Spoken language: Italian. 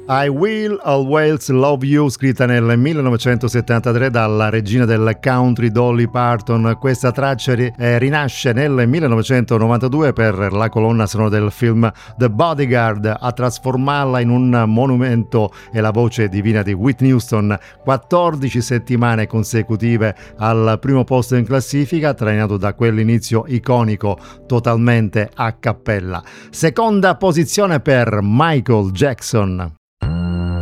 I Will Always Love You, scritta nel 1973 dalla regina del country Dolly Parton. Questa traccia rinasce nel 1992 per la colonna sonora del film The Bodyguard. A trasformarla in un monumento è la voce divina di Whitney Houston, 14 settimane consecutive al primo posto in classifica, trainato da quell'inizio iconico totalmente a cappella. Seconda posizione per Michael Jackson.